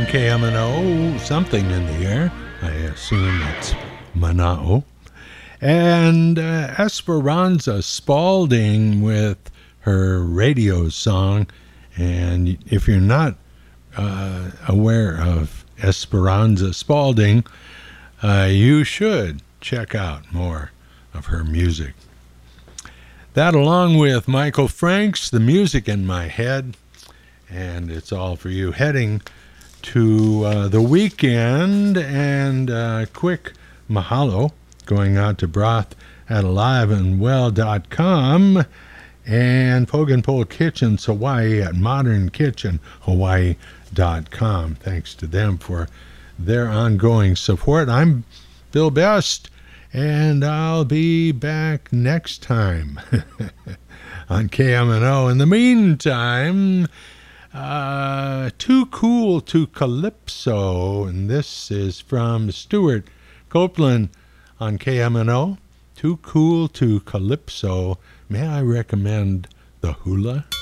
KMNO, something in the air. I assume it's Manao. And Esperanza Spalding with her radio song. And if you're not aware of Esperanza Spalding, you should check out more of her music. That along with Michael Franks, The Music in My Head, and it's all for you. Heading to the weekend, and quick mahalo going out to Broth at aliveandwell.com and Pogan Pole Kitchens Hawaii at modernkitchenhawaii.com. Thanks to them for their ongoing support. I'm Bill Best, and I'll be back next time on KMNO. In the meantime, Too Cool to Calypso, and this is from Stuart Copeland on KMNO. Too Cool to Calypso. May I recommend the hula?